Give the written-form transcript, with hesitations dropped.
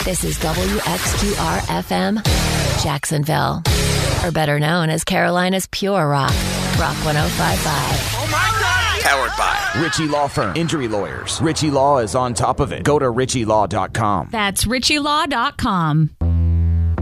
This is WXQR-FM, Jacksonville. Or better known as Carolina's Pure Rock. Rock 105.5. Oh my God! Powered by Ritchie Law Firm. Injury lawyers. Ritchie Law is on top of it. Go to RitchieLaw.com. That's RitchieLaw.com.